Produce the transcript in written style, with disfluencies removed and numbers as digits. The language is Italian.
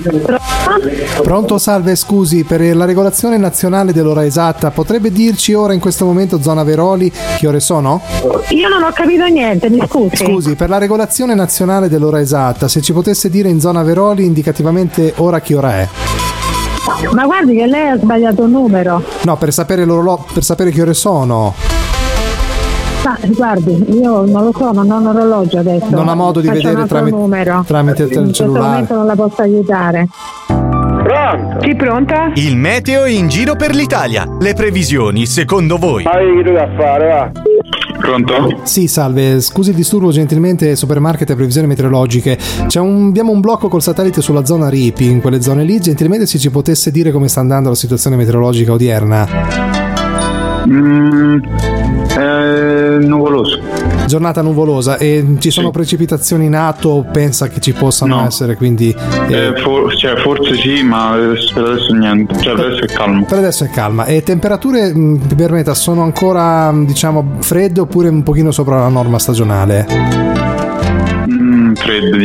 Pronto, salve, scusi, per la regolazione nazionale dell'ora esatta potrebbe dirci ora in questo momento, zona Veroli, che ore sono? Io non ho capito niente, mi scusi. Scusi, per la regolazione nazionale dell'ora esatta, se ci potesse dire in zona Veroli indicativamente ora che ora è? Ma guardi che lei ha sbagliato un numero. No, per sapere per sapere che ore sono. Ma guardi, io non lo so, non ho un orologio adesso. Non ha modo di Faccio vedere tramite il in questo cellulare. momento non la posso aiutare. Pronto? Sì, pronta? Il meteo in giro per l'Italia. Le previsioni, secondo voi? Ma che da fare, va? Pronto? Sì, salve, scusi il disturbo, gentilmente Supermarket e previsioni meteorologiche. Abbiamo un blocco col satellite sulla zona Ripi, in quelle zone lì, gentilmente se ci potesse dire come sta andando la situazione meteorologica odierna. Nuvoloso. Giornata nuvolosa e ci sono precipitazioni in atto, pensa che ci possano essere, quindi forse sì, ma per adesso niente, cioè adesso è calmo. Per adesso è calma. E temperature, mi permetta, sono ancora diciamo fredde oppure un pochino sopra la norma stagionale? Fredde